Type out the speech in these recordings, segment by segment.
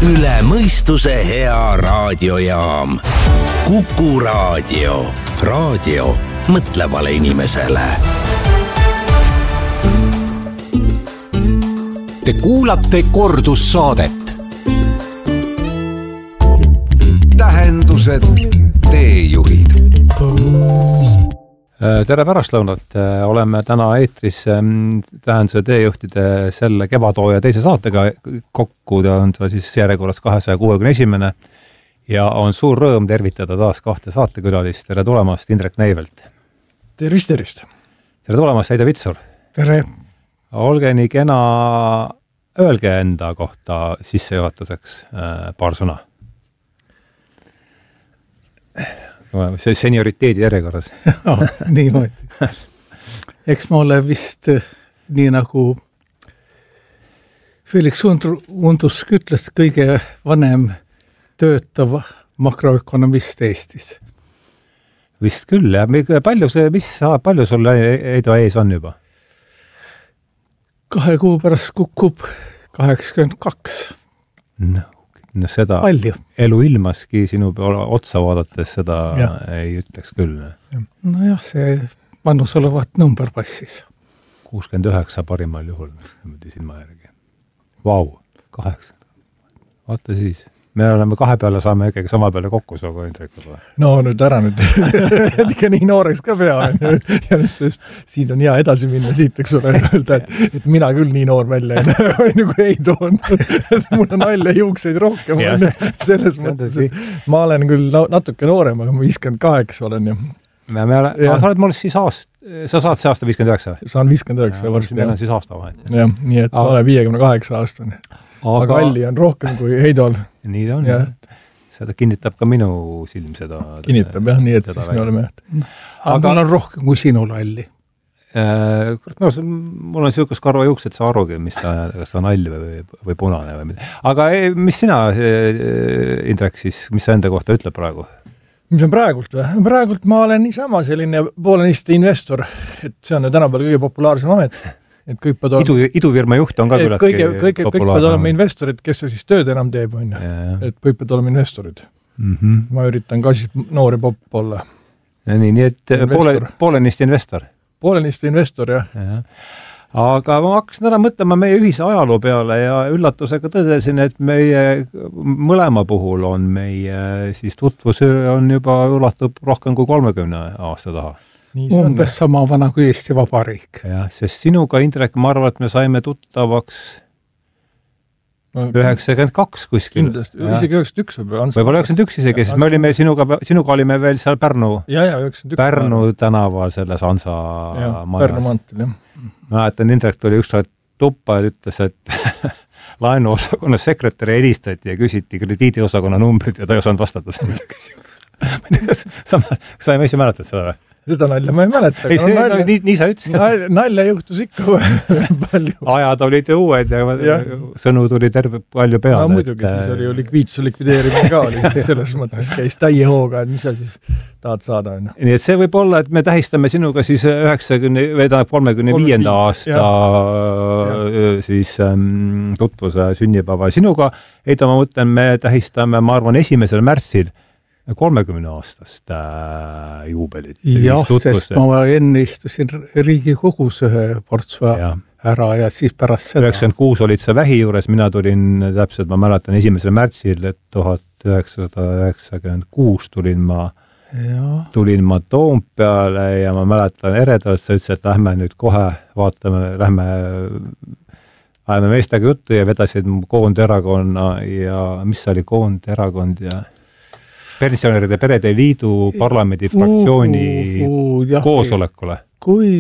Üle mõistuse hea raadiojaam. Kuku raadio. Raadio mõtlevale inimesele. Te kuulate kordussaadet. Tähendused, teejuhid. Tere pärastlõunat, oleme täna eetris Tähenduse teejuhtide selle kevadhooaja teise saatega kokku, on ta siis järjekorras 261. Ja on suur rõõm tervitada taas kahte saatekülalist. Tere tulemast, Indrek Neivelt. Tervist. Tere tulemast, Heide Vitsur. Tere. Olge nii kena, öelge enda kohta sissejuhatuseks paar sõna. See senioriteedi järjekorras. Niimoodi. Eks ma ole vist nii nagu Felix Undusk ütles, kõige vanem töötav makroökonomist Eestis. Vist küll, ja palju sul Heido ees on juba? 2 kuu pärast kukub 82. No seda palju. Elu ilmaski sinu otsa vaadates seda ei ütleks küll. Nojah, see vanus olevat number passis. 69 parimal juhul, silma järgi. Vau, 8. Vaata siis. Me oleme 2 peale, saame ikkagi sama peale kokku sooga Indrekuga. No nüüd ära nüüd. Ikka nii nooreks ka pea. Ja sest siin on hea edasi minna siit, eks ole, öelda, et mina küll nii noor välja nagu ei toon. Mul on halle juukseid rohkem. Selles mõttes, ma olen küll natuke noorem, aga ma 58 olen. Sa oled mul siis sa saad see aasta 59? Saan 59 varsti. Meil on siis aasta vahet. Jah, nii et ma olen 58 aastane. Aga halli on rohkem kui Heidol. Nii ta on. Seda kinnitab ka minu silm seda. Kinnitab jah, nii et siis me oleme. Aga mul on rohkem kui sinul halli. Mul on sihukest karva juuksed, sa arugi, kas ta on halli või punane või mida. Aga mis sina, Indrek, siis, mis sa enda kohta ütleb praegu? Mis on praegult või? Praegult ma olen niisama selline poolenisti investor, et see on tänapäeval kõige populaarsem amet. Et idufirma juht on ka küllalt kõik peavad olema investorid, kes see siis tööd enam teeb, on ju. Et kõik peavad olema investorid. Ma üritan ka siis noori popp olla. Nii et poolenisti investor. Poolenisti investor, jah. Aga ma hakkasin ära mõtlema meie ühise ajaloo peale ja üllatusega tõdesin, et meie mõlema puhul on meie siis tutvus on juba ulatub rohkem kui 30 aasta taha. Umbes sama vana kui Eesti Vabariik. Jah, sest sinuga, Indrek, ma arvan, et me saime tuttavaks 92 kuskil. Kindlasti, isegi 91 võib. Võib-olla 91 isegi, sest me olime sinuga olime veel seal Pärnu tänaval selles Hansa majas. Pärnu mantel, jah. Mäletan, Indrek tuli ükskord tuppa ja ütles, et laenuosakonna sekretäri helistati ja küsiti krediidiosakonna numbrid ja ta ei osanud vastata sellele küsimusele. Sa ei mäletad seda või? Seda nalja ma ei mäleta. Nii sa ütlesid. Nalja juhtus ikka palju. Ajad olid uued ja sõnu tuli palju peale. No muidugi, siis oli ju likviidsuse likvideerimine ka oli. Selles mõttes käis täie hooga, et mis sa siis tahad saada. Nii et see võib olla, et me tähistame sinuga siis 35. aasta siis tutvuse sünnipäeva. Sinuga, Heido, ma mõtlen, me tähistame, ma arvan, 1. märtsil 30 aastast juubelit. Jah, sest ma enne istusin Riigikogus ühe portsu ära ja siis pärast seda. 96 olid sa vähi juures, mina tulin täpselt, ma mäletan, 1. märtsil 1996 tulin ma Toompeale ja ma mäletan eredalt, sa ütlesid, et lähme nüüd kohe, vaatame, ajame meestega juttu ja vedasid Koonderakonna ja mis oli Koonderakond ja Pensionäride perede liidu parlamendi fraktsiooni koosolekule. Kui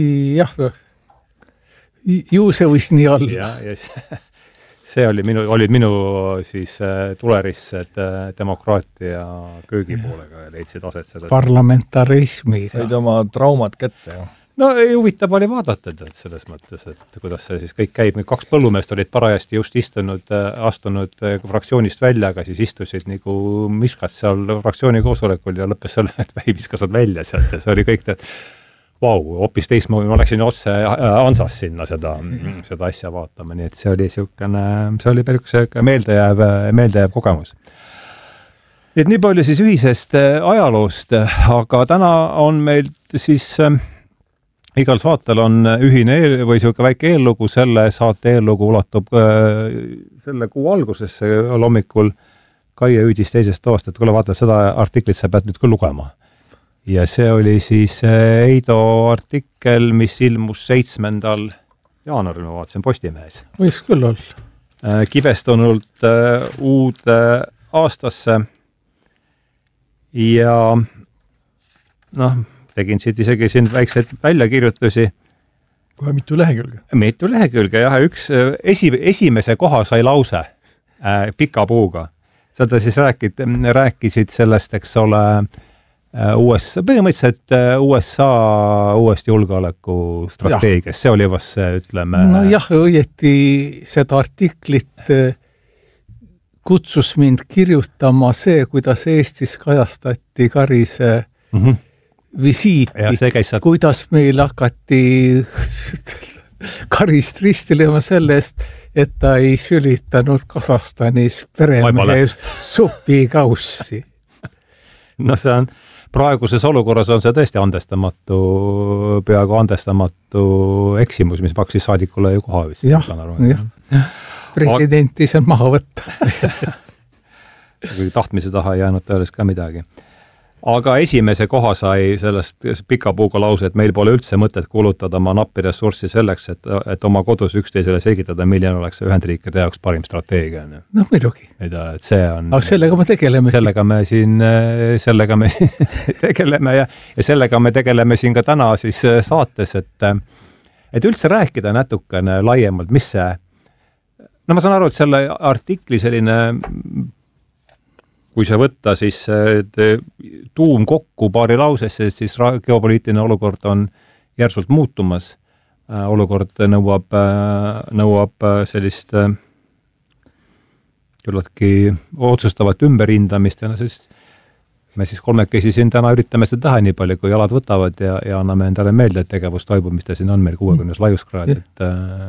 ju see võis nii olla. See olid minu siis tulerised demokraatia köögipoolega ja leidsid aset seda. Parlamentarismi. Said oma traumad kätte. No huvitav oli vaadata selles mõttes, et kuidas see siis kõik käib. 2 põllumeest olid parajasti just astunud fraktsioonist välja, aga siis istusid nagu miskad seal fraktsiooni koosolekul ja lõppes selle, et vähi viskasid välja sealt ja see oli kõik hoopis teistmoodi, ma läksin otse Ansas sinna seda asja vaatama, nii et see oli päris meeldejääv kogemus. Et nii palju siis ühisest ajaloost, aga täna on meil siis igal saatel on ühine või selline väike eellugu, selle saate eellugu ulatub selle kuu algusesse hommikul Kaie Üüdis teisest toast, et kuule vaata, seda artiklit sa pead nüüd küll lugema. Ja see oli siis Heido artikkel, mis ilmus 7. jaanuaril, ma vaatasin Postimehes. Võis küll olla. Kibestunult uude aastasse ja tegin siit isegi siin väikseid väljakirjutusi. Kohe mitu lehekülge? Mitu lehekülge, jah. Üks esimese koha sai lause pika puuga. Seda siis rääkisid sellest, eks ole, põhimõtteliselt USA uuesti julgeoleku strateegias. See oli vast see, ütleme... No jah, õieti seda artiklit kutsus mind kirjutama see, kuidas Eestis kajastati Karise visiiti, kuidas meil hakati Karist ristilema sellest, et ta ei sülitanud Kasahstanis peremehe supikaussi. No see on, praeguses olukorras on see tõesti peaaegu andestamatu eksimus, mis maksis saadikule ju koha vist. Jah. Presidenti see maha võtta. Kui tahtmise taha ei jäänud tõeles ka midagi. Aga esimese koha sai sellest pika puuga lause, et meil pole üldse mõtet kulutada oma nappi ressurssi selleks, et oma kodus üksteisele selgitada, milline oleks Ühendriikide jaoks parim strateegia. No muidugi. Et see on... Aga sellega me tegeleme. Sellega me tegeleme ja sellega me tegeleme siin ka täna siis saates, et üldse rääkida natukene laiemalt, mis see... No ma saan aru, et selle artikli selline... Kui see võtta, siis tuum kokku paari lausesse, siis geopoliitiline olukord on järsult muutumas. Olukord nõuab sellist küllaltki otsustavat ümberhindamist ja me siis kolmekesi siin täna üritame seda teha nii palju, kui jalad võtavad ja anname endale meelde, et tegevus toimub, mis ta siin on meil 60 laiuskraad, et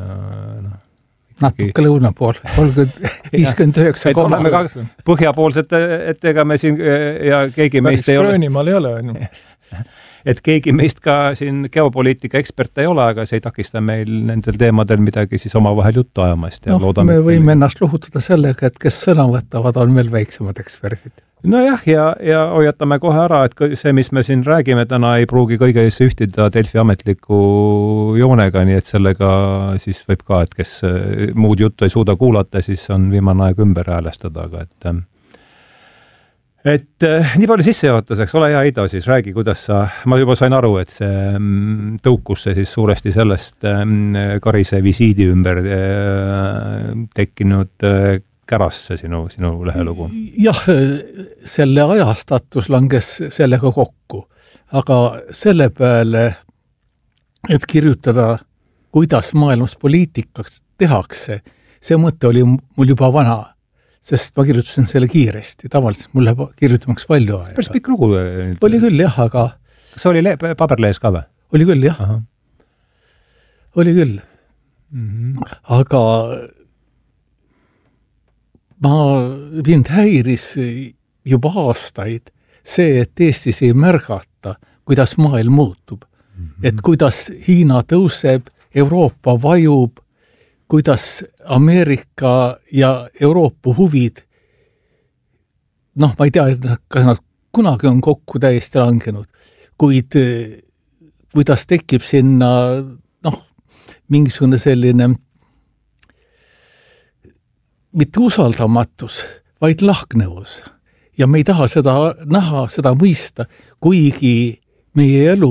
natuke lõuna pool, 59 kolme. Põhjapoolsed, et ega me siin ja keegi meist ei ole. Gröönimaal ei ole. Et keegi meist ka siin geopoliitika ekspert ei ole, aga see ei takista meil nendel teemadel midagi siis omavahel juttu ajamast. Ja me võime ennast luhutada sellega, et kes sõna võtavad, on meil väiksemad eksperdid. Nojah, ja hoiatame kohe ära, et see, mis me siin räägime täna, ei pruugi kõige ühtida Delfi ametliku joonega, nii et sellega siis võib ka, et kes muud juttu ei suuda kuulata, siis on viimane aeg ümber häälestada, aga et nii palju sissejuhatuseks, ole hea, Heido, siis räägi, kuidas ma juba sain aru, et see tõukus see siis suuresti sellest Karise visiidi ümber tekkinud kärasse sinu lehelugu? Jah, selle ajastatus langes sellega kokku, aga selle peale, et kirjutada, kuidas maailmas poliitikaks tehakse, see mõte oli mul juba vana, sest ma kirjutasin selle kiiresti, tavaliselt mul läheb kirjutamaks palju aega. Päris pikk lugu. Oli küll, jah, aga... Kas oli paberlees ka või? Oli küll, jah. Aha. Oli küll. Aga mind häiris juba aastaid see, et Eestis ei märgata, kuidas maailm muutub. Et kuidas Hiina tõuseb, Euroopa vajub, kuidas Ameerika ja Euroopa huvid, ma ei tea, kas nad kunagi on kokku täiesti langenud, kuid kuidas tekib sinna mingisugune selline mitte usaldamatus, vaid lahknevus. Ja me ei taha seda näha, seda mõista, kuigi meie elu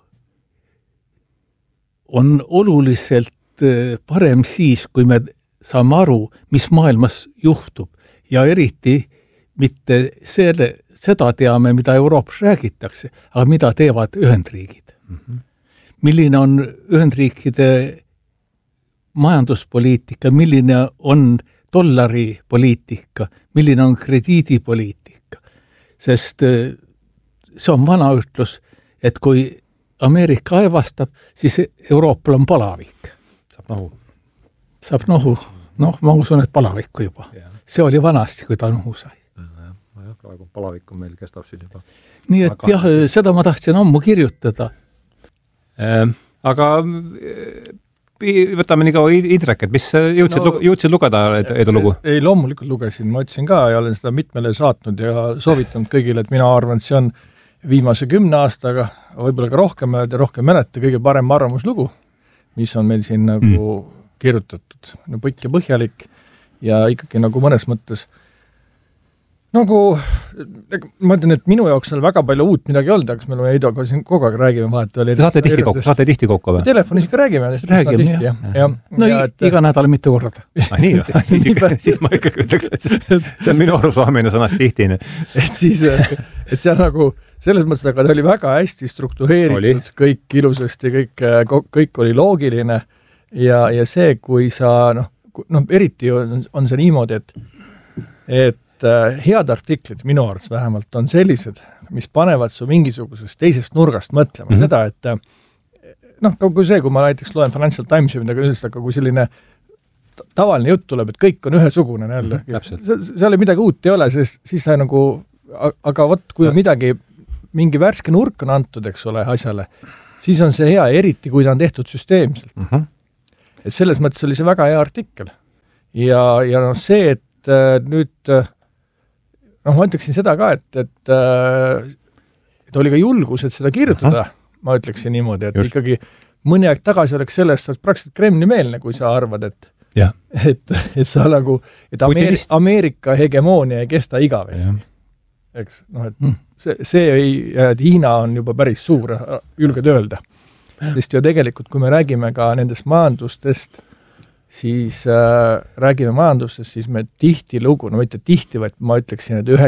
on oluliselt parem siis, kui me saame aru, mis maailmas juhtub. Ja eriti mitte seda teame, mida Euroopas räägitakse, aga mida teevad Ühendriigid. Milline on Ühendriikide majanduspoliitika, milline on dollaripoliitika, milline on krediidipoliitika. Sest see on vana ütlus, et kui Ameerika aevastab, siis Euroopal on palavik. Saab nohu. Noh, ma usun, et palavikku juba. Ja. See oli vanasti, kui ta nohu sai. Praegu palavik on meil kestab siin juba. Nii et jah, seda ma tahtsin ammu kirjutada. Aga võtame nii kaua Indrek, et mis jõudsid lugeda edulugu? Ei, loomulikult lugesin, ma ütlesin ka ja olen seda mitmele saatnud ja soovitanud kõigile, et mina arvan, et see on viimase 10 aastaga, võib-olla ka rohkem mäleta, kõige parem arvamuslugu, mis on meil siin nagu kirjutatud, pikk ja põhjalik ja ikkagi nagu mõnes mõttes nagu, ma ütlen, et minu jaoks seal väga palju uut midagi olnud, aga me oleme Heidoga siin kogu aeg räägime vahetavali. Saate tihti kokku või? Telefonis ikka räägime. No iga nädal mitu korda. Nii, siis ma ikkagi ütleks, et see on minu arusaamine sõnast tihti. Et siis, et see on nagu, selles mõttes, aga ta oli väga hästi struktureeritud, kõik ilusasti, kõik oli loogiline ja see, kui sa, eriti on see niimoodi, et head artiklid minu arvates vähemalt on sellised, mis panevad su mingisugusest teisest nurgast mõtlema seda, et kui ma näiteks loen Financial Timesi midagi üldiselt, aga kui selline tavaline jutt tuleb, et kõik on ühesugune jälle, seal midagi uut ei ole, siis sa nagu, aga kui on midagi, mingi värske nurk on antud, eks ole, asjale, siis on see hea, eriti kui ta on tehtud süsteemselt. Et selles mõttes oli see väga hea artikkel. Ja see, et nüüd ma ütleksin seda ka, et oli ka julgus, et seda kirjutada, ma ütleksin niimoodi, et ikkagi mõni aeg tagasi oleks sellest praktiliselt Kremli-meelne, kui sa arvad, et sa nagu, et Ameerika hegemoonia ei kesta igavesti. Eks, et et Hiina on juba päris suur, julged öelda. Sest ju tegelikult, kui me räägime ka nendest majandustest, siis räägime majandustest, siis me tihti lugu, mitte tihti, vaid ma ütleksin, et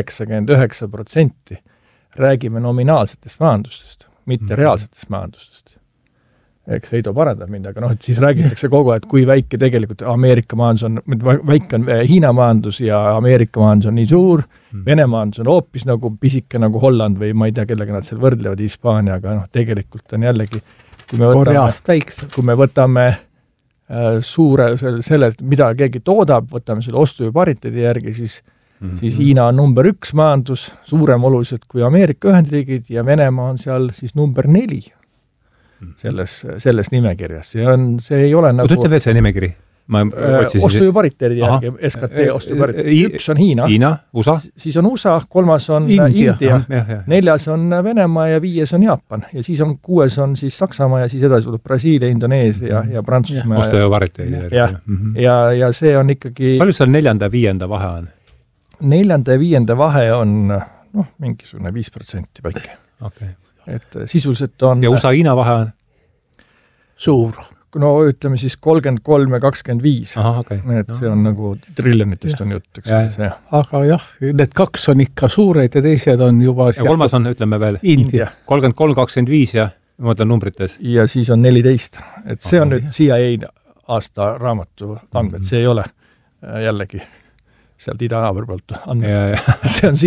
99% räägime nominaalsetest majandustest, mitte reaalsetest majandustest. Eks Heido parandab mind, aga siis räägitakse kogu aeg, kui väike tegelikult Ameerika majandus on, väike on Hiina majandus ja Ameerika majandus on nii suur, Vene majandus on hoopis nagu pisike nagu Holland või ma ei tea, kellega nad seal võrdlevad Hispaania, aga tegelikult on jällegi, kui me võtame suure selle, mida keegi toodab, võtame selle ostu- ja pariteedi järgi, siis Hiina on number 1 majandus, suurem oluliselt kui Ameerika Ühendriigid ja Venemaa on seal siis number 4 selles nimekirjas. See ei ole nagu... Ütlete veel see nimekiri? Ostu- ja pariteedi järgi, SKT ostu- ja pariteedi. 1 on Hiina, USA? Siis on USA, 3 on India, 4 on Venemaa ja 5 on Jaapan. Ja siis on 6 on siis Saksamaa ja siis edasi tuleb Brasiilia, Indoneesia ja Prantsusmaa. Ostu- ja pariteedi järgi. Ja see on ikkagi... Palju seal 4. ja 5. vahe on? 4. ja 5. vahe on mingisugune 5% päike. Okay. Et sisuliselt on... Ja USA-Hiina vahe on? Suur. No ütleme siis 33 ja 25. Okay. Et see on nagu triljonitest on jutt, eks see. Aga jah, need 2 on ikka suured ja teised on juba... Ja 3 on, ütleme veel, India. 33, 25 ja ma mõtlen numbrites. Ja siis on 14. Et see on nüüd CIA aasta raamatu andmed, see ei ole jällegi sealt idanaaber poolt andmed. See on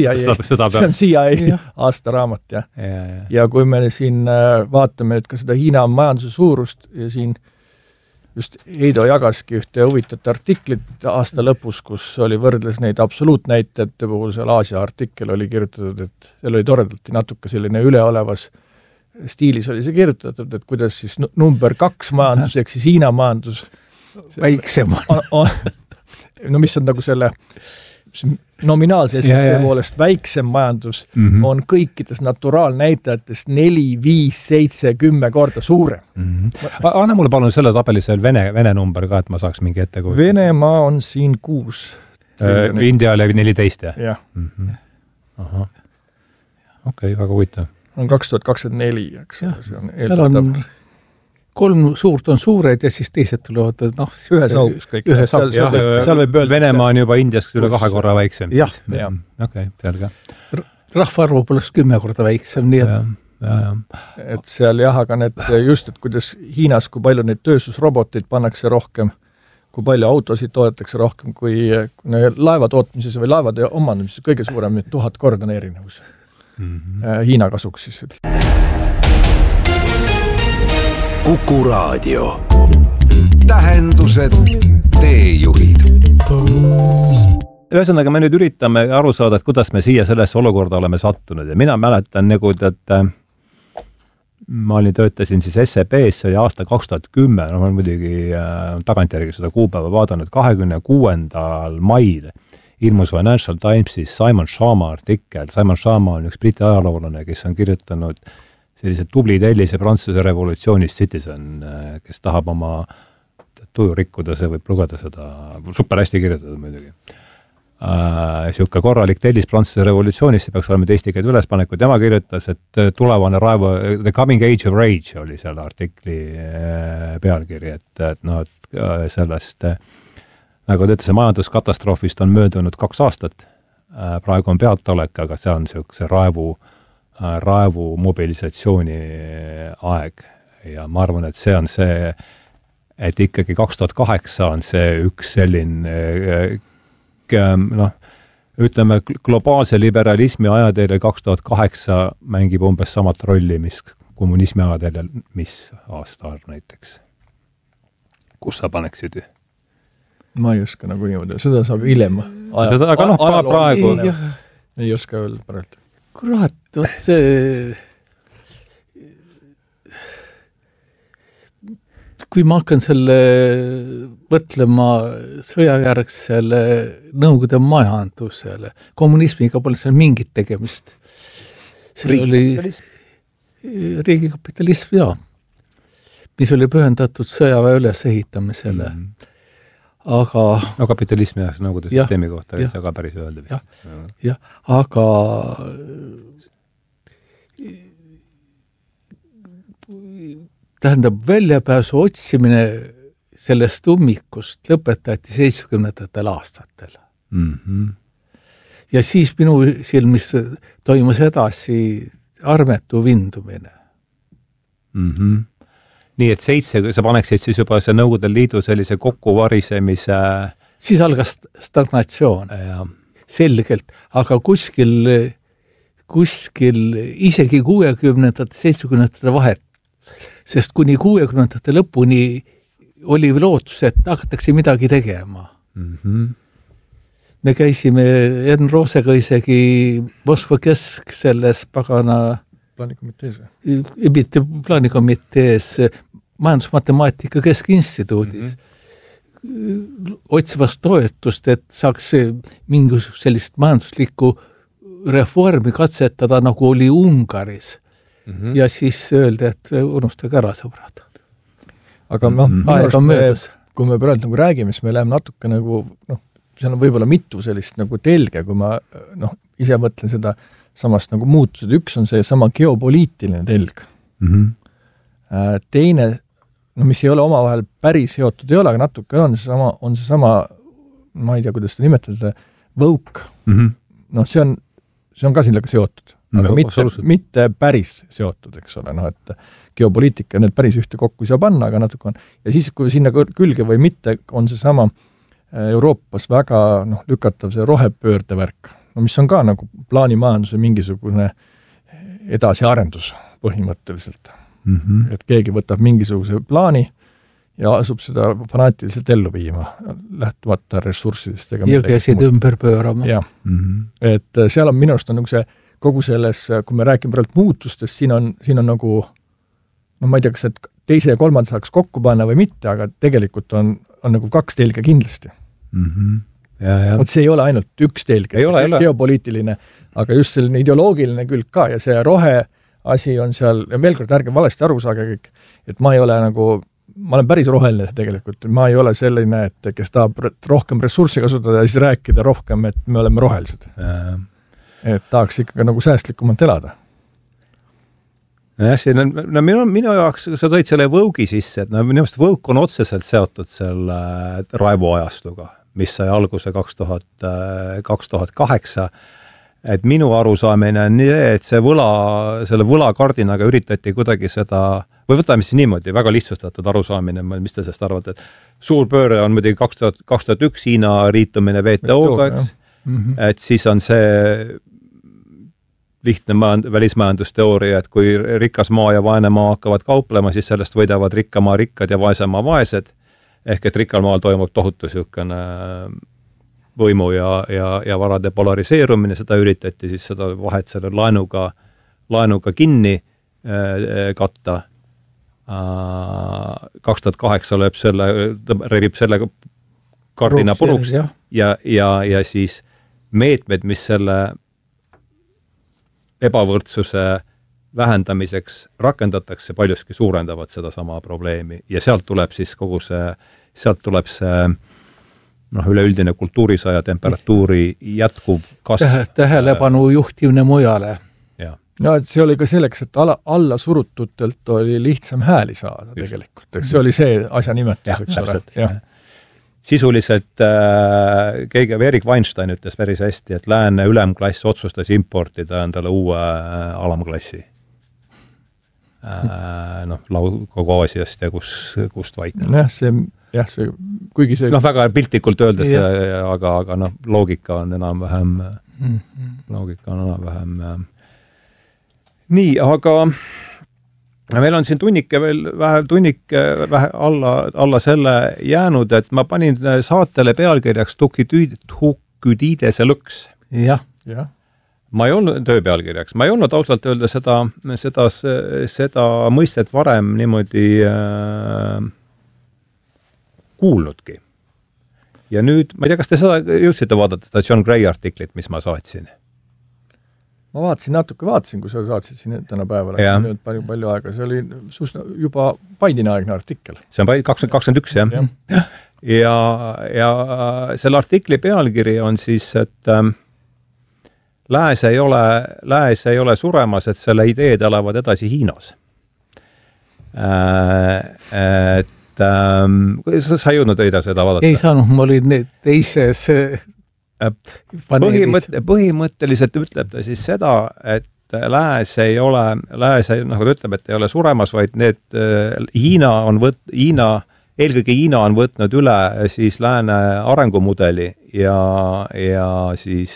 CIA aasta raamat, ja kui me siin vaatame nüüd ka seda Hiina majanduse suurust ja siin just Heido jagaski ühte huvitavat artiklit aasta lõpus, kus oli võrdles neid absoluutnäitajate puhul, seal Aasia artikkel oli kirjutatud, et seal oli toredalt natuke selline üleolevas stiilis oli see kirjutatud, et kuidas siis number 2 majandus, ehk siis Hiina majandus väiksem mis on nagu selle nominaalse SKT poolest väiksem majandus on kõikides naturaalnäitajatest 4, 5, 7, 10 korda suurem. Anna mulle palun selle tabeli seal Vene number ka, et ma saaks mingi ettekujutuse. Venemaa on siin 6. India oli 14, jah? Okei, väga huvitav. On 2024, eks. Seal on 3 suurt on suured ja siis teised tulevad, ühes augus kõik. Venemaa on juba Indias üle 2 korra väiksem. Jah. Okei, selge. Rahvaarvu poolest 10 korda väiksem, nii et... Et seal aga need just, et kuidas Hiinas, kui palju neid tööstusroboteid pannakse rohkem, kui palju autosid toodetakse rohkem, kui laeva tootmises või laevade omandamises kõige suurem 1000 korda erinevus. Hiina kasuks siis. Kuku Raadio. Tähendused, teejuhid. Ühesõnaga, me nüüd üritame aru saada, et kuidas me siia sellesse olukorda oleme sattunud ja mina mäletan nagu, et ma töötasin siis SEB-s, see oli aasta 2010, ma olen muidugi tagantjärgi seda kuupäeva vaadanud, 26. mail ilmus Financial Timesis Simon Schama artikkel. Simon Schama on üks briti ajaloolane, kes on kirjutanud sellise tubli tellise Prantsuse revolutsioonist Citizen, kes tahab oma tuju rikkuda, see võib lugeda seda, super hästi kirjutada muidugi. Siuke korralik tellis Prantsuse revolutsioonist, see peaks olema eesti keelde ülespanekud. Tema kirjutas, et tulevane raevu, The Coming Age of Rage oli selle artikli pealkiri, et sellest, nagu te ütlese, majanduskatastroofist on möödunud 2 aastat. Praegu on peataolek, aga see on siukse raevu mobilisatsiooni aeg. Ja ma arvan, et see on see, et ikkagi 2008 on see üks selline ütleme, globaalse liberalismi ajateele 2008 mängib umbes samat rolli, mis kommunismi ajateele, mis aasta näiteks. Kus sa paneksid? Ma ei oska nagu niimoodi, seda saab hiljem. Aga praegu. Ei oska öelda praegu. Kurat, võt see... Kui ma hakkan selle võtlema sõjajärgsele Nõukogude majandusele, kommunismiga pole seal mingit tegemist. See oli riigikapitalism, jaa, mis oli pühendatud sõjaväe ülesehitamisele. Aga... No kapitalismi ja Nõukogude süsteemi kohta ei saa ka päris öelda. Jah, aga... Tähendab, väljapääsu otsimine sellest ummikust lõpetati 70. aastatel. Ja siis minu silmis toimus edasi armetu vindumine. Nii et sa paneksid siis juba see Nõukogude Liidu sellise kokkuvarisemise... Siis algas stagnatsioon. Selgelt, aga kuskil isegi 60. 70. vahet, sest kuni 60. lõpuni oli lootus, et hakatakse midagi tegema. Me käisime Enn Roosega isegi Moskva kesk selles pagana plaanikomitees majandusmatemaatika keskinstituudis otsivast toetust, et saaks mingisugust sellist majanduslikku reformi katsetada, nagu oli Ungaris. Ja siis öeldi, et unustage ära, sõbrad. Aga kui me praegu nagu räägime, siis me läheme natuke nagu, seal on võib-olla mitu sellist nagu telge, kui ma ise mõtlen seda samast nagu muutused. Üks on see sama geopoliitiline telg. Teine, mis ei ole omavahel päris seotud, ei ole, aga natuke on see sama, ma ei tea, kuidas seda nimetada, woke. See on ka sellega seotud. Aga mitte päris seotud, eks ole, et geopoliitika need päris ühte kokku ei saa panna, aga natuke on. Ja siis, kui sinna külge või mitte, on see sama Euroopas väga lükatav see rohepöördevärk, mis on ka nagu plaanimajanduse mingisugune edasiarendus põhimõtteliselt. Et keegi võtab mingisuguse plaani ja asub seda fanaatiliselt ellu viima, lähtumata ressurssidest. Ja käsid ümber pöörama. Ja. Et seal on minu arust on nagu see kogu selles, kui me räägime praegu muutustest, siin on nagu, ma ei tea, kas et teise ja kolmanda saaks kokku panna või mitte, aga tegelikult on nagu 2 telge kindlasti. See ei ole ainult üks telge, geopoliitiline, aga just selline ideoloogiline külg ka ja see rohe asi on seal, ja veel kord ärge valesti aru saage kõik, et ma ei ole nagu, ma olen päris roheline tegelikult, ma ei ole selline, et kes tahab rohkem ressurssi kasutada ja siis rääkida rohkem, et me oleme rohelised. Et tahaks ikkagi nagu säästlikumalt elada. Minu jaoks, sa tõid selle Woke'i sisse, et minu meelest Woke on otseselt seotud selle raivuajastuga, mis sai alguse 2008, et minu arusaamine on nii, et selle võlakardinaga üritati kuidagi seda, või võtame siis niimoodi, väga lihtsustatud arusaamine, mis te sellest arvate, et suur pööre on muidugi 2001 Hiina liitumine WTO-ga, eks, et siis on see lihtne välismajandusteooria, et kui rikas maa ja vaene maa hakkavad kauplema, siis sellest võidavad rikka maa rikkad ja vaese maa vaesed, ehk et rikkal maal toimub tohutu niisugune võimu ja varade polariseerumine, seda üritati siis seda vahet selle laenuga kinni katta. 2008 rebib selle kardina puruks ja siis meetmed, mis selle ebavõrdsuse vähendamiseks rakendatakse, paljuski suurendavad seda sama probleemi ja sealt tuleb siis üleüldine kultuurisaja temperatuuri jätkuv kasv. Tähelepanu juhtimine mujale. Ja et see oli ka selleks, et alla surututelt oli lihtsam hääli saada tegelikult. See oli see asja nimetus. Sisuliselt Erik Weinstein ütles päris hästi, et lääne ülemklass otsustas importida endale uue alamklassi. Kogu Aasiast ja kust vaid. Kuigi see... väga piltlikult öeldes, aga loogika on enam-vähem nii, aga meil on siin tunnike alla selle jäänud, et ma panin saatele pealkirjaks Thukydiidese lõks. Jah. Ma ei olnud tööpealkirjaks, ma ei olnud ausalt öelda seda mõistet varem niimoodi kuulnudki. Ja nüüd, ma ei tea, kas te seda jõudsite vaadata, seda John Gray artiklit, mis ma saatsin? Ma vaatasin, kui sa saatsid siin täna päeval, nüüd palju aega. See oli juba Bideni aegne artikkel. See on 2021, jah. Ja selle artikli pealkiri on siis, et lääs ei ole suremas, et selle ideed elavad edasi Hiinas. Sa ei jõudnud õida seda vaadata? Ei saanud, ma olin teises... Põhimõtteliselt ütleb ta siis seda, et lääs ei ole, nagu ta ütleb, et ei ole suremas, vaid need eelkõige Hiina on võtnud üle siis lääne arengumudeli ja siis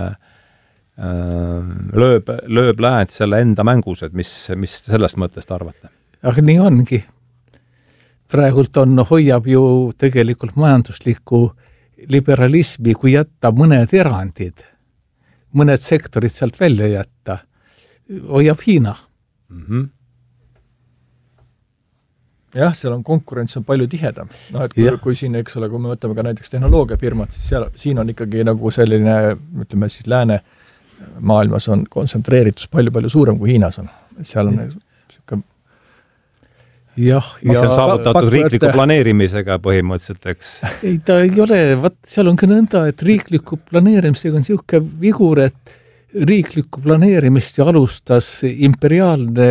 lööb läänt selle enda mängus, et mis sellest mõttest arvate? Nii ongi. Praegult hoiab ju tegelikult majanduslikku liberalismi, kui jätta mõned erandid, mõned sektorid sealt välja jätta, hoiab Hiina. Jah, seal on konkurents on palju tihedam. Et kui siin, eks ole, kui me võtame ka näiteks tehnoloogiafirmad, siis siin on ikkagi nagu selline, ütleme siis lääne maailmas on kontsentreeritus palju suurem kui Hiinas on. Seal on see on saavutatud riikliku planeerimisega põhimõtteliselt, eks? Ei, ta ei ole, seal on ka nõnda, et riikliku planeerimisega on siuke vigur, et riikliku planeerimist ju alustas imperiaalne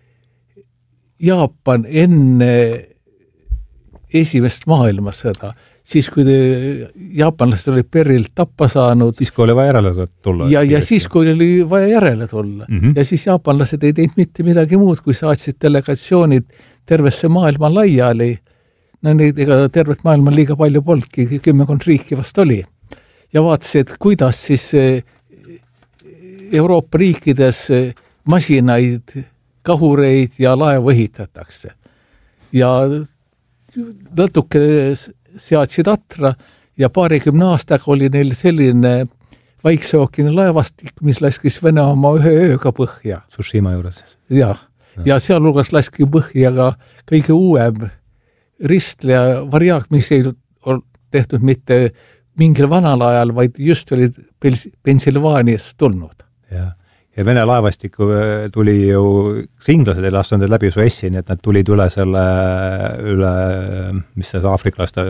Jaapan enne esimest maailmasõda. Siis, kui jaapanlased oli perilt tappa saanud. Siis, kui oli vaja järele tulla. Ja siis, kui oli vaja järele tulla. Ja siis jaapanlased ei teinud mitte midagi muud, kui saatsid delegatsioonid tervesse maailma laiali. Ega tervet maailma liiga palju polnudki, 10 riiki vast oli. Ja vaatasid, kuidas siis Euroopa riikides masinaid, kahureid ja laevu ehitatakse. Ja natuke seadsid atra ja 20 aastaga oli neil selline Vaikse ookeani laevastik, mis laskis Venemaa ühe ööga põhja. Tsushima juures. Ja sealhulgas laski põhja ka kõige uuem ristleja varjaak, mis ei ole tehtud mitte mingil vanal ajal, vaid just oli Pensilvaaniast tulnud. Ja Vene laevastikku tuli ju, inglased ei lastunud läbi Suessi, nii et nad tulid üle selle, mis see aafriklaste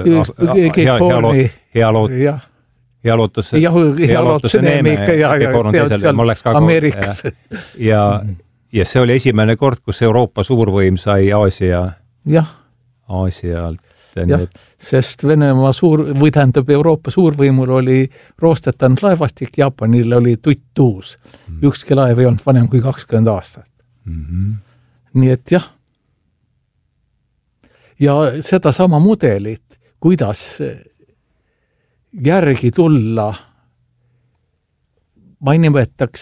healootuse neeme Ameerikas. Ja see oli esimene kord, kus Euroopa suurvõim sai Aasialt. Sest Venemaa Euroopa suurvõimul oli roostetanud laevastik, Jaapanil oli tuttuus. Ükski laev ei olnud vanem kui 20 aastat. Nii et jah. Ja seda sama mudelit, kuidas järgi tulla ma ei nimetaks,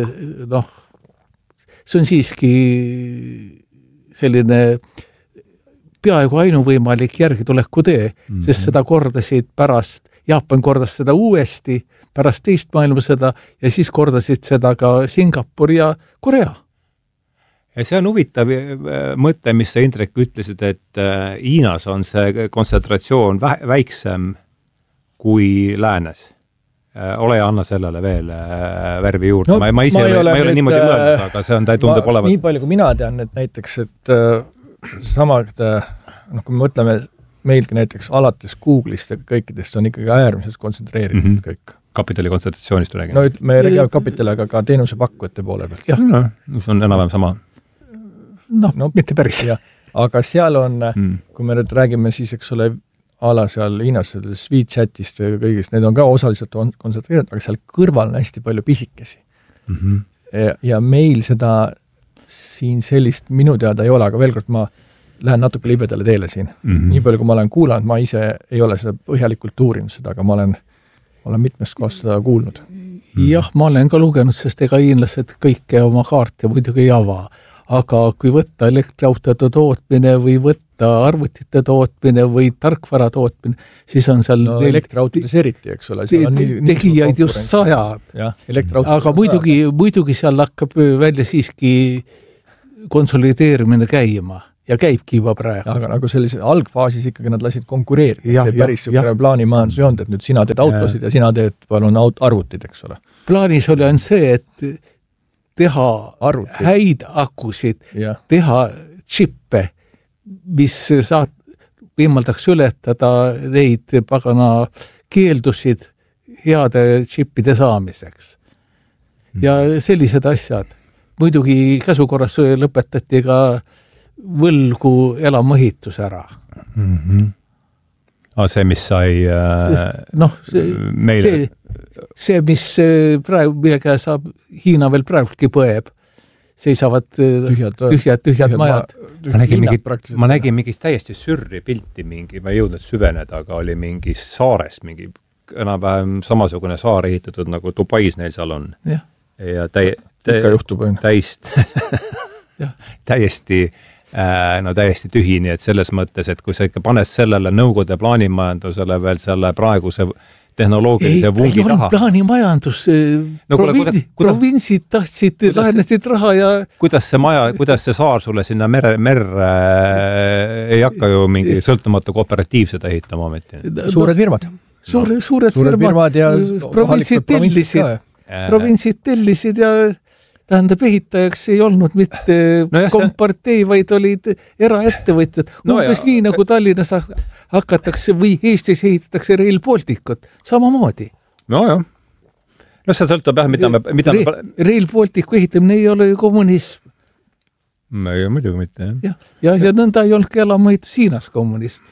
see on siiski selline peaaegu ainuvõimalik järgituleku tee, sest seda kordasid pärast, Jaapan kordas seda uuesti pärast teist maailmasõda ja siis kordasid seda ka Singapur ja Korea. Ja see on huvitav mõte, mis sa, Indrek, ütlesid, et Hiinas on see kontsentratsioon väiksem kui läänes. Ole ja anna sellele veel värvi juurde. No, ma ei ole niimoodi mõelnud, aga see on, ta tundub olevat. Nii palju, kui mina tean, et näiteks, et kui me mõtleme meilgi näiteks alates Google'ist ja kõikidest on ikkagi äärmiselt kontsentreeritud kõik. Kapitali kontsentratsioonist räägime. No me räägime kapitali, aga ka teenuse pakkujate poole pealt. Jah, see on enam-vähem sama. No, mitte päris. Aga seal on, kui me nüüd räägime siis, eks ole, ala seal Hiinas, WeChatist või kõigist, need on ka osaliselt kontsentreeritud, aga seal kõrval on hästi palju pisikesi. Ja meil seda siin sellist minu teada ei ole, aga veel kord ma lähen natuke libedale teele siin. Nii palju, kui ma olen kuulanud, ma ise ei ole seda põhjalikult uurinud seda, aga ma olen mitmest kohast seda kuulnud. Jah, ma olen ka lugenud, sest ega hiinlased kõike oma kaarte muidugi ei ava. Aga kui võtta elektriautode tootmine või võtta arvutite tootmine või tarkvara tootmine, siis on seal elektriautodes eriti, eks ole. Tegijaid just 100. Aga muidugi seal hakkab välja siiski konsolideerimine käima ja käibki juba praegu. Aga nagu sellise algfaasis ikkagi nad lasid konkureerida. See päris plaanimajandus ei olnud, et nüüd sina teed autosid ja sina teed palun arvutid, eks ole. Plaanis oli on see, et teha häid akusid, teha chippe, mis võimaldaks ületada neid pagana keeldusid heade chippide saamiseks. Ja sellised asjad. Muidugi käsukorras lõpetati ka võlgu elamuehitus ära. See, mis sai meile... See, mis praegu, millega saab Hiina veel praegultki põeb, seisavad tühjad majad. Ma nägin mingist täiesti sürri pilti ma ei jõudnud süveneda, aga oli mingis saares, mingi enam-vähem samasugune saar ehitatud, nagu Dubais neil seal on. Ja täiesti tühini, et selles mõttes, et kui sa ikka paned sellele nõukogude plaanimajandusele veel selle praeguse tehnoloogilise vuugi taha. Ei plaanimajandus, provintsid tahtsid, lahenesid raha ja... Kuidas see saar sulle sinna merre ei hakka ju mingi sõltumatu kooperatiivsed ehitama ometi? Suured firmad. Suured firmad ja provintsid tellisid ja tähendab, ehitajaks ei olnud mitte kompartei, vaid olid eraettevõtjad. Umbes nii, nagu Tallinnas hakatakse või Eestis ehitatakse Rail Balticut. Samamoodi. Jah. See sõltub mida me... Rail Balticu ehitamine ei ole ju kommunism. Muidugi mitte, jah. Ja nõnda ei olnud elamuehitus Hiinas kommunism.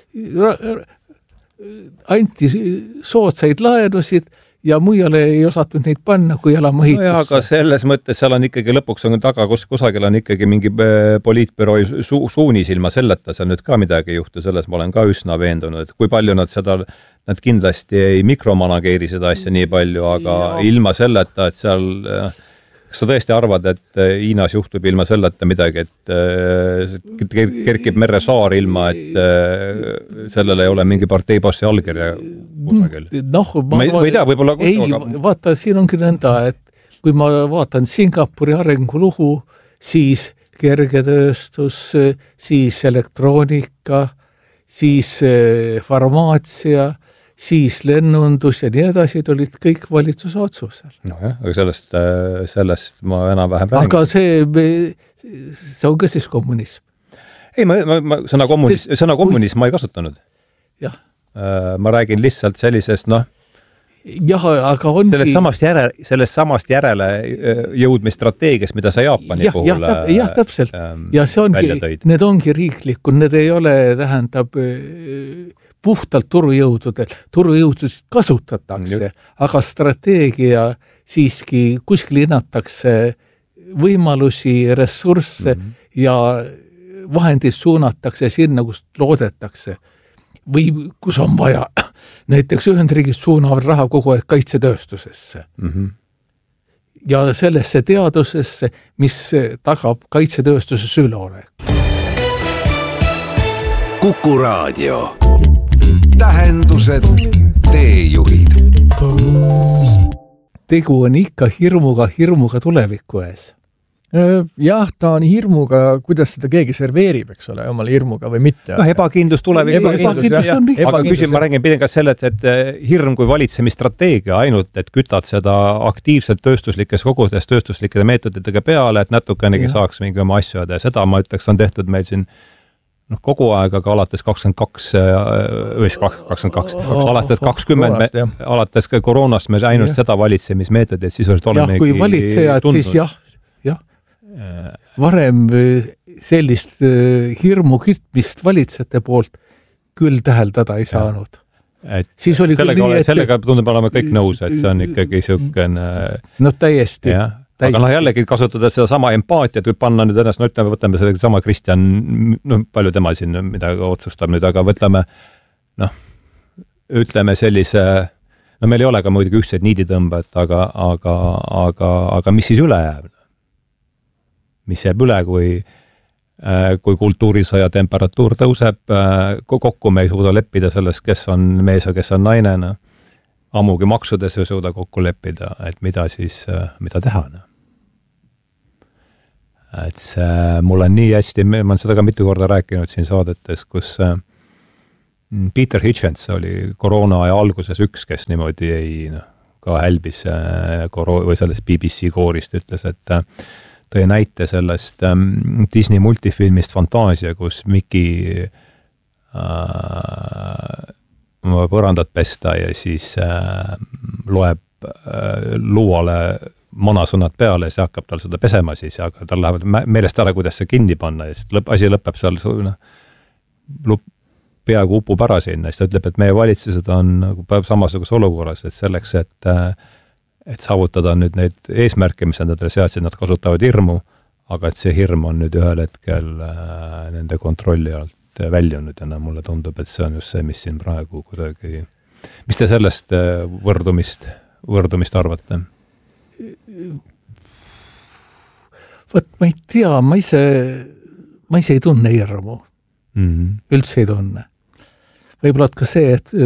Anti soodsaid laenusid ja mujale ei osatud neid panna, kui elamuehitusse. Aga selles mõttes seal on ikkagi lõpuks on taga, kusagil on ikkagi mingi poliitbüroi suunis ilma selleta, see nüüd ka midagi juhtu, selles ma olen ka üsna veendunud, et kui palju nad kindlasti ei mikromanageeri seda asja nii palju, aga ilma selleta, et seal, kas sa tõesti arvad, et Hiinas juhtub ilma selleta midagi, et kerkib merre saar ilma, et sellel ei ole mingi parteibossi allkirja kusagil? Ma ei tea, võib-olla... Vaata, siin ongi nõnda, et kui ma vaatan Singapuri arengulugu, siis kergetööstus, siis elektroonika, siis farmaatsia, siis lennundus ja nii edasi olid kõik valitsuse otsusel. Aga sellest ma enam-vähem räägin. Aga see on ka siis kommunism? Ei, sõna kommunism ma ei kasutanud. Jah. Ma räägin lihtsalt sellisest, aga ongi... Sellest samast järele jõudmisstrateegias, mida sa Jaapani puhul jah, täpselt. Ja see ongi, need ongi riiklikud, need ei ole, tähendab, puhtalt turujõududest kasutatakse, aga strateegia siiski kuskil hinnatakse võimalusi, ressursse ja vahendid suunatakse sinna, kust loodetakse või kus on vaja. Näiteks Ühendriigid suunavad raha kogu aeg kaitsetööstusesse. ja sellesse teadusesse, mis tagab kaitsetööstuses üleolek. Kuku Raadio. Tähendused, teejuhid. Tegu on ikka hirmuga tuleviku ees. Jah, ta on hirmuga, kuidas seda keegi serveerib, eks ole, omale hirmuga või mitte. Ebakindlus tuleviku ees. Aga ma räägin pidin ka sellest, et hirm kui valitsemisstrateegia ainult, et kütad seda aktiivselt tööstuslikes kogudes, tööstuslike meetoditega peale, et natukenegi saaks mingi oma asju ja seda, ma ütleks, on tehtud meil siin kogu aeg, aga alates 22, alates 20, alates ka koroonast me ainult seda valitsemismeetodit sisuliselt olemegi kui valitsejad, tundnud. Siis jah. Varem sellist hirmu kütmist valitsejate poolt küll täheldada ei saanud. Siis oli sellega tundub olema kõik nõus, et see on ikkagi siukene... No täiesti. Aga jällegi kasutada seda sama empaatiat, kui panna nüüd ennast, võtame selle sama Kristjan, palju tema siin midagi otsustab nüüd, aga ütleme sellise, meil ei ole ka muidugi ühtseid niiditõmbajad, aga mis siis üle jääb? Mis jääb üle, kui kultuurisõja temperatuur tõuseb, kokku me ei suuda leppida sellest, kes on mees ja kes on naine, ammugi maksudes ei suuda kokku leppida, et mida teha. Et see, mul on nii hästi, ma olen seda ka mitu korda rääkinud siin saadetes, kus Peter Hitchens oli koroona aja alguses üks, kes niimoodi ka hälbis või sellest BBC koorist ütles, et tõi näite sellest Disney multifilmist Fantaasia, kus Mickey põrandat pesta ja siis loeb luuale manasõnad peale ja siis hakkab tal seda pesema siis, aga tal läheb meelest ära, kuidas see kinni panna ja siis asi lõpeb seal peaaegu upub ära sinna, siis ta ütleb, et meie valitsused on samasuguse olukorras, et selleks, et saavutada nüüd neid eesmärke, mis nad seadsid, nad kasutavad hirmu, aga et see hirm on nüüd ühel hetkel nende kontrolli alt väljunud ja mulle tundub, et see on just see, mis siin praegu kuidagi... Mis te sellest võrdumist arvate? Võt, ma ei tea, ma ise ei tunne hirmu. Üldse ei tunne. Võib-olla ka see, et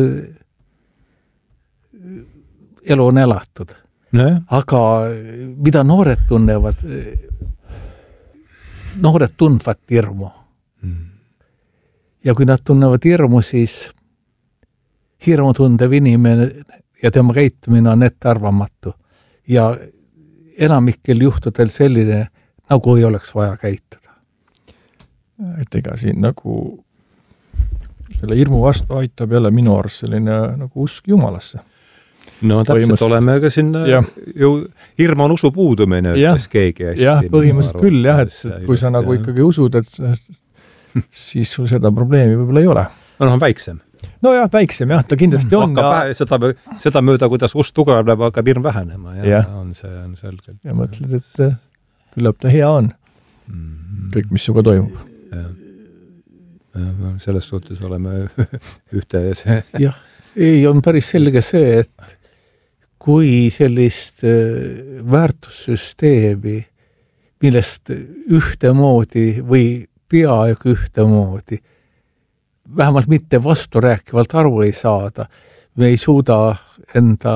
elu on elatud. Aga mida noored tunnevad, noored tundvad hirmu. Ja kui nad tunnevad hirmu, siis hirmu tundev inimene ja tema käitumine on ettearvamatu. Ja enamikel juhtudel selline, nagu ei oleks vaja käituda. Et ega siin nagu selle hirmu vastu aitab jälle minu arust selline nagu usk Jumalasse. No täpselt oleme ka siin hirm on usu puudumine, ütles keegi hästi. Jah, põhimõtteliselt küll, jah, et kui sa nagu ikkagi usud, et siis sul seda probleemi võib-olla ei ole. No on väiksem. No jah, väiksem, jah, ta kindlasti on. Seda mööda, kuidas usk tugevneb, hakkab hirm vähenema. Ja on selgelt. Ja mõtled, et küllap ta hea on. Kõik, mis suga toimub. Selles suhtes oleme ühte ja see. Jah, ei on päris selge see, et kui sellist väärtussüsteemi, millest ühtemoodi või peaaegu ühtemoodi, vähemalt mitte vasturääkivalt aru ei saada, me ei suuda enda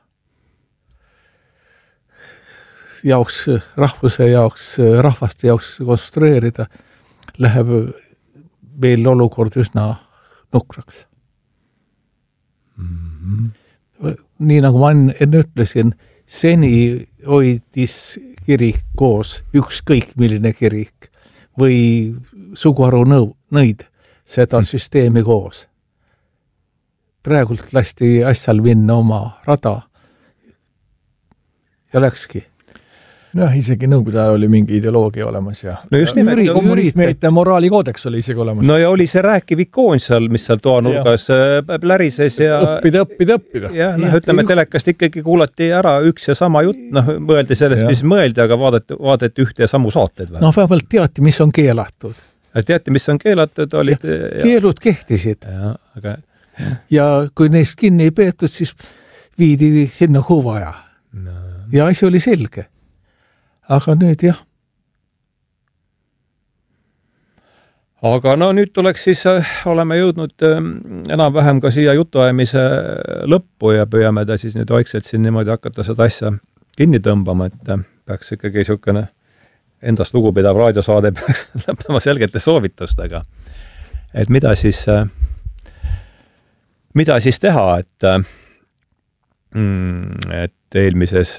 jaoks, rahvuse jaoks, rahvaste jaoks konstrueerida, läheb meil olukord üsna nukraks. Nii nagu ma enne ütlesin, seni hoidis kirik koos, ükskõik milline kirik või suguharu nõid seda süsteemi koos. Praegult lasti asjal minna oma rada ja läkski. Noh, isegi nõukogude ajal oli mingi ideoloogia olemas ja no just nimelt, kommunismite moraalikoodeks oli isegi olemas. No ja oli see rääkiv ikoon seal, mis seal toanurgas lärises ja õppida. Ja ütleme, telekast ikkagi kuulati ära üks ja sama jutt, mõeldi sellest, mis mõeldi, aga vaadati ühte ja samu saated. No vähemalt teati, mis on keelatud. Teati, mis on keelatud, olid... Keelud kehtisid. Ja kui neist kinni ei peetud, siis viidi sinna huvaja. ja asi oli selge. Aga nüüd jah. Aga no nüüd tuleks siis, oleme jõudnud enam-vähem ka siia jutuajamise lõppu ja püüame ta siis nüüd vaikselt siin niimoodi hakata seda asja kinni tõmbama, et peaks ikkagi niisugune endast lugupidav raadiosaade peaks lõppema selgete soovitustega. Et mida siis teha, et eelmises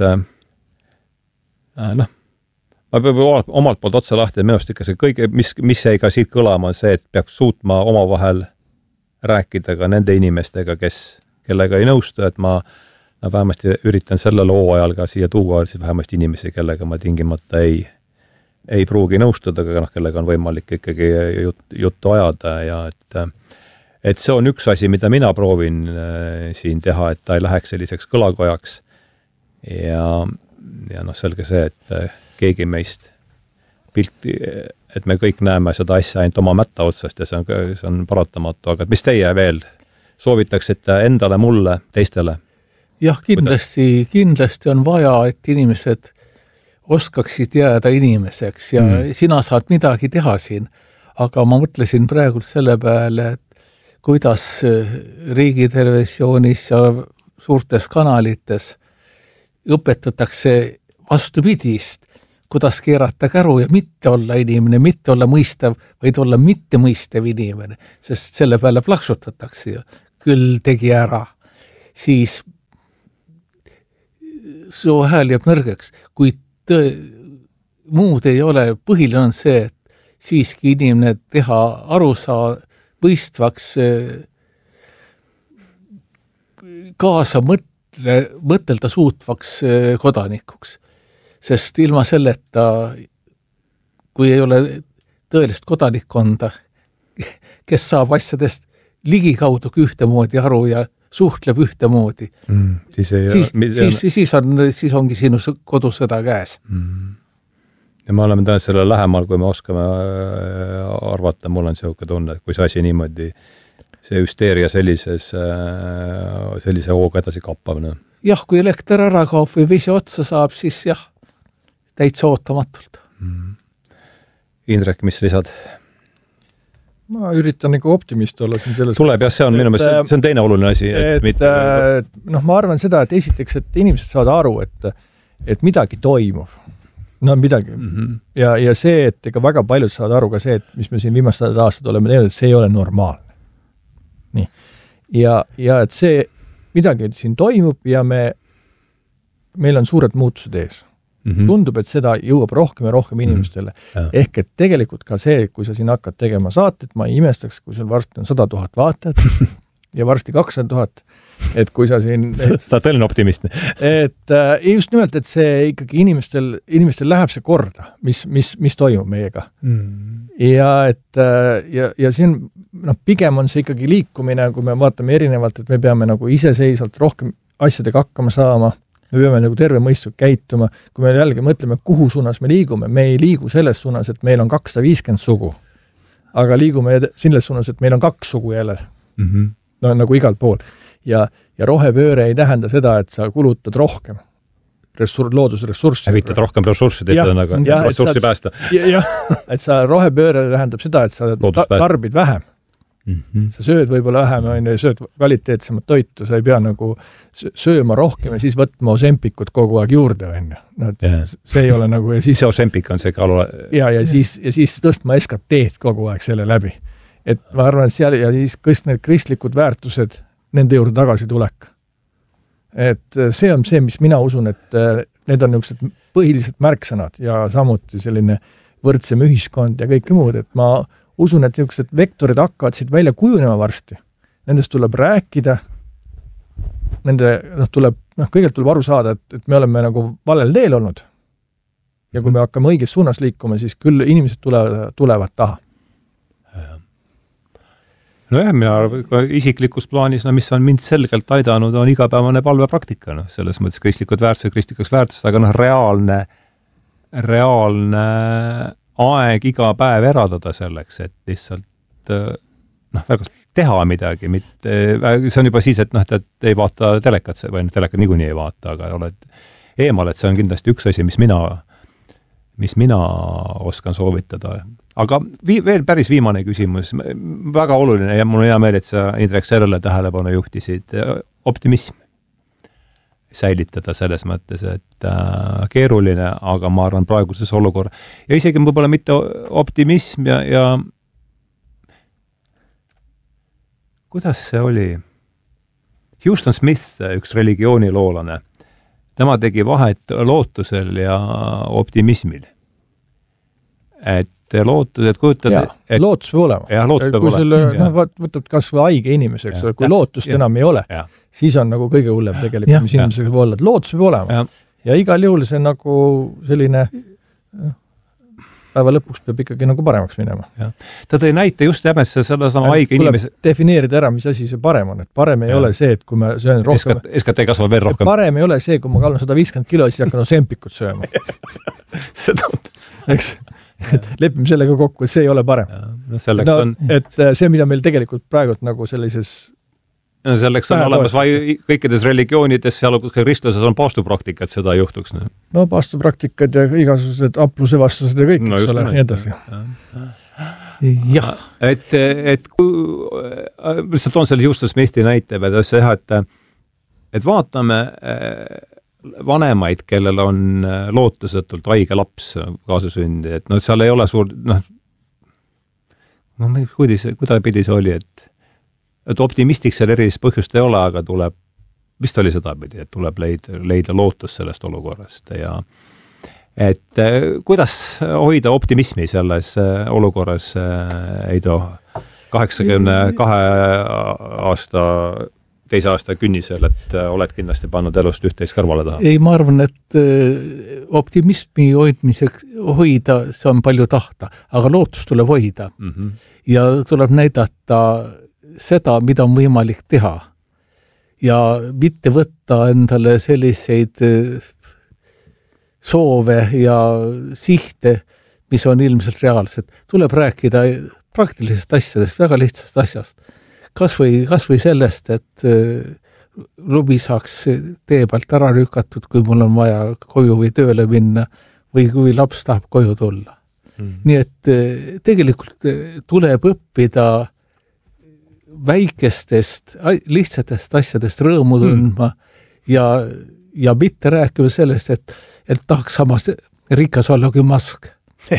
ma peab omalt poolt otsa lahti, et minust ikka see kõige, mis jäi ka siit kõlama, on see, et peaks suutma omavahel rääkida ka nende inimestega, kellega ei nõustu, et ma vähemasti üritan sellel hooajal ka siia tuua vähemasti inimesi, kellega ma tingimata ei pruugi nõustuda, aga kellega on võimalik ikkagi juttu ajada ja et see on üks asi, mida mina proovin siin teha, et ta ei läheks selliseks kõlakojaks ja selge see, et keegi meist pilti, et me kõik näeme seda asja ainult oma mätta otsast ja see on paratamatu, aga mis teie veel soovitaksite endale, mulle, teistele? Jah, kindlasti on vaja, et inimesed oskaksid jääda inimeseks ja sina saad midagi teha siin, aga ma mõtlesin praegu selle peale, et kuidas riigitelevisioonis ja suurtes kanalites õpetatakse vastupidist, kuidas keerata käru ja mitte olla inimene, mitte olla mõistav, vaid olla mitte mõistav inimene, sest selle peale plaksutatakse ja küll tegi ära. Siis su hääl jääb nõrgeks, kuid muud ei ole, põhiline on see, et siiski inimene teha mõistvaks, kaasa mõtelda suutvaks kodanikuks. Sest ilma selleta, kui ei ole tõelist kodanikkonda, kes saab asjadest ligikaudugi ühtemoodi aru ja suhtleb ühtemoodi, siis ongi sinu kodusõda käes. Ja me oleme täna selle lähemal, kui me oskame arvata, mul on selline tunne, et kui see asi niimoodi, see hüsteeria sellise hooga edasi kappamine. Jah, kui elekter ära kaob või vesi otsa saab, siis jah, täitsa ootamatult. Indrek, mis lisad? Ma üritan nagu optimist olla siin selles. Tuleb jah, see on minu meelest, see on teine oluline asi. Ma arvan seda, et esiteks, et inimesed saavad aru, et midagi toimub. Midagi. Ja see, et ega väga paljud saavad aru ka see, et mis me siin viimased aastad oleme teinud, et see ei ole normaalne. Nii. Ja et see midagi siin toimub ja meil on suured muutused ees. Tundub, et seda jõuab rohkem ja rohkem inimestele. Ehk et tegelikult ka see, kui sa siin hakkad tegema saatet, ma ei imestaks, kui sul varsti on 100 000 vaatajat ja varsti 200 000, et kui sa siin... Sa tõeline optimist. Et just nimelt, et see ikkagi inimestel läheb see korda, mis toimub meiega. Ja siin pigem on see ikkagi liikumine, kui me vaatame erinevalt, et me peame nagu iseseisvalt rohkem asjadega hakkama saama, me peame nagu terve mõistlik käituma, kui me jällegi mõtleme, kuhu suunas me liigume, me ei liigu selles suunas, et meil on 250 sugu, aga liigume selles suunas, et meil on 2 sugu jälle, nagu igal pool. Ja rohepööre ei tähenda seda, et sa kulutad rohkem loodusressurssi. Hävitad rohkem ressurssi, ressurssi päästa. Jah, et sa rohepööre tähendab seda, et sa tarbid vähem. Sa sööd võib-olla vähem, sööd kvaliteetsemat toitu, sa ei pea nagu sööma rohkem ja siis võtma Ozempikut kogu aeg juurde. See ei ole nagu... See Ozempik on see kalu... Ja siis tõstma SKT-d kogu aeg selle läbi. Et ma arvan, et seal ja siis kõik need kristlikud väärtused, nende juurde tagasi tulek. Et see on see, mis mina usun, et need on niisugused põhilised märksõnad ja samuti selline võrdsem ühiskond ja kõik muud, et ma usun, et niisugused vektorid hakkavad siit välja kujunema varsti. Nendest tuleb rääkida, kõigelt tuleb aru saada, et me oleme nagu valel teel olnud. Ja kui me hakkame õiges suunas liikuma, siis küll inimesed tulevad taha. Nojah, mina isiklikus plaanis, mis on mind selgelt aidanud, on igapäevane palvepraktika, selles mõttes kristlikud väärtused, aga reaalne aeg iga päev eraldada selleks, et lihtsalt väga teha midagi, see on juba siis, et ei vaata telekat või telekat niikuinii ei vaata, aga eemal, et see on kindlasti üks asi, mis mina oskan soovitada. Aga veel päris viimane küsimus, väga oluline ja mul on hea meel, et sa Indrek sellele tähelepanu juhtisid, optimism säilitada selles mõttes, et keeruline, aga ma arvan praeguses olukorra ja isegi võib-olla mitte optimism ja kuidas see oli? Houston Smith, üks religiooniloolane, tema tegi vahet lootusel ja optimismil. Et lootus, et kujutad... lootus peab olema. Jah, lootus peab olema. Võtad kas või haige inimeseks, kui lootust enam ei ole, siis on nagu kõige hullem tegelikult, mis inimesega võib olla. Et lootus peab olema. Ja igal juhul see nagu selline päeva lõpuks peab ikkagi nagu paremaks minema. Ta tõi näite just tämesse selle sama haige inimese... defineerida ära, mis asi see parem on. Et parem ei ole see, et kui ma söön rohkem... SKT kasvab veel rohkem. Parem ei ole see, kui ma kallun 150 kilo, siis hakkan Ozempikut sööma. Eks... lepime sellega kokku, et see ei ole parem. Et see, mida meil tegelikult praegu nagu sellises selleks on olemas kõikides religioonides, sealhulgas ka kristluses on paastupraktikad, seda juhtuks. No paastupraktikad ja igasugused apluse vastused ja kõik, eks ole, nii edasi. Jah. Et lihtsalt on selle Houston Smithi näite, et vaatame vanemaid, kellel on lootusetult haige laps kaasasündi, et seal ei ole suur, kuidas pidi see oli, et optimistiks seal erilist põhjust ei ole, aga tuleb, vist oli seda pidi, et tuleb leida lootus sellest olukorrast ja et kuidas hoida optimismi selles olukorras, Heido, 82 teise aasta künnisel, et oled kindlasti pannud elust üht-teist kõrvale taha? Ei, ma arvan, et optimismi hoida, see on palju tahta, aga lootus tuleb hoida. Ja tuleb näidata seda, mida on võimalik teha. Ja mitte võtta endale selliseid soove ja sihte, mis on ilmselt reaalsed. Tuleb rääkida praktilisest asjadest, väga lihtsast asjast. Kas või sellest, et lubi saaks tee pealt ära lükatud, kui mul on vaja koju või tööle minna või kui laps tahab koju tulla. Nii et tegelikult tuleb õppida väikestest, lihtsatest asjadest rõõmu tundma ja mitte rääkima sellest, et tahaks samas rikas olla kui mask.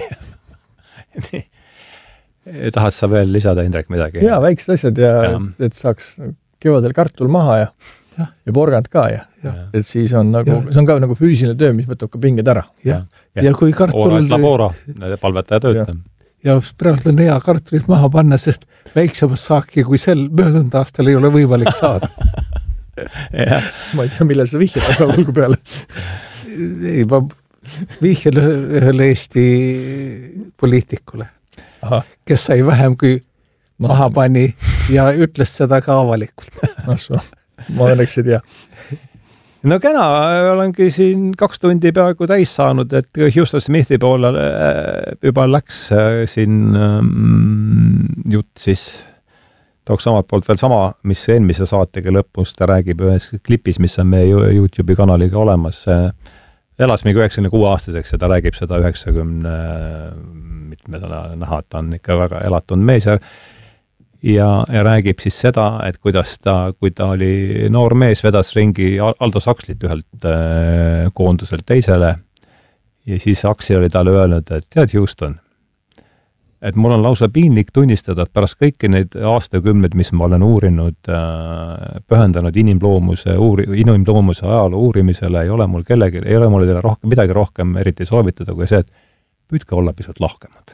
Tahad sa veel lisada, Indrek, midagi? Jaa, väiksed asjad ja et saaks kevadel kartul maha ja porgand ka ja. Et siis on nagu, see on ka nagu füüsiline töö, mis võtab ka pinged ära. Ja kui kartul... Labora, palvetaja töötab. Ja praegu on hea kartulit maha panna, sest väiksemas saaki kui möödunud aastal ei ole võimalik saada. Ma ei tea, millal sa vihjad aga hulgu peale. Ei, ma vihjan ühele Eesti poliitikule. Kes sai vähem kui maha pani ja ütles seda ka avalikult. Ma õnneks ei tea. No kena, olengi siin 2 tundi peaaegu täis saanud, et Houston Smithi poole juba läks siin jutt siis tooks samalt poolt veel sama, mis eelmise saatega lõpus, ta räägib ühes klipis, mis on meie YouTube'i kanaliga olemas. Elas mingi 96-aastaseks ja ta räägib seda 90 mitmesena näha, et ta on ikka väga elatunud mees ja räägib siis seda, et kuidas kui ta oli noor mees, vedas ringi Aldo Sakslit ühelt koonduselt teisele ja siis Aksel oli talle öelnud, et tead Houston, et mul on lausa piinlik tunnistada, et pärast kõiki neid aastakümneid, mis ma olen uurinud, pühendanud inimloomuse ajaloo uurimisele, ei ole mul midagi rohkem eriti soovitada, kui see, et püüdke olla pisut lahkemad.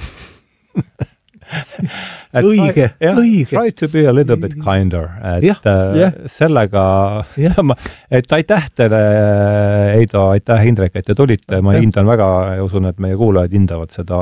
Õige. Try to be a little bit kinder. Sellega, et aitäh teile, Heido, aitäh Indrek, et te tulite, ma hindan väga ja usun, et meie kuulajad hindavad seda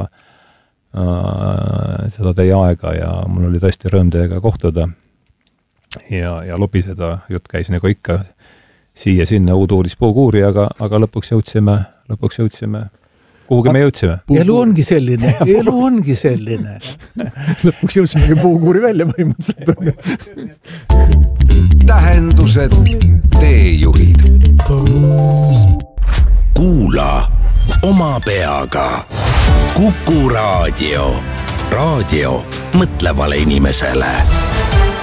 teie aega ja mul oli tõesti rõõm teiega kohtuda ja lobiseda, jutt käis nagu ikka siia-sinna uuduuris puukuuri, aga lõpuks jõudsime kuhugi me jõudsime. Elu ongi selline. Lõpuks jõudsimegi puukuuri välja põhimõtteliselt. Tähendused, teejuhid. kuula oma peaga. Kuku Raadio. Raadio mõtlevale inimesele.